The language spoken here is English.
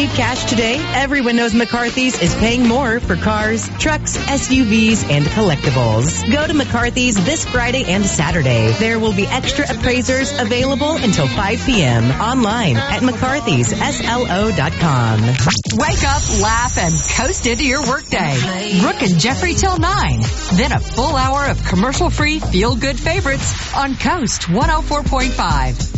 need cash today? Everyone knows McCarthy's is paying more for cars, trucks, SUVs, and collectibles. Go to McCarthy's this Friday and Saturday. There will be extra appraisers available until 5 p.m. online at McCarthy'sSLO.com. Wake up, laugh, and coast into your workday. Brooke and Jeffrey till 9. Then a full hour of commercial-free feel-good favorites on Coast 104.5.